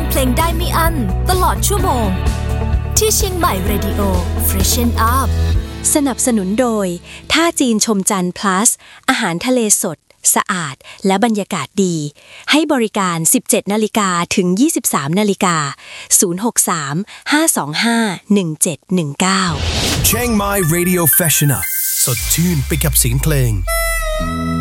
งเพลงได้ไม่อั้นตลอดชั่วโมงที่เชียงใหม่ Radio Freshen Up สนับสนุนโดยท่าจีนชมจันทร์ plus อาหารทะเลสดสะอาดและบรรยากาศดีให้บริการ 17:00 นถึง 23:00 น063-525-1719 Chiang Mai Radio Freshen Up สดชื่นไปกับเสียงเพลง